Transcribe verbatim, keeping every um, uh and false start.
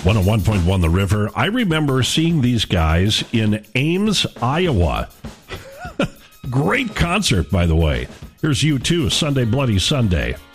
one oh one point one The River. I remember seeing these guys in Ames, Iowa. Great concert, by the way. Here's U two, Sunday Bloody Sunday.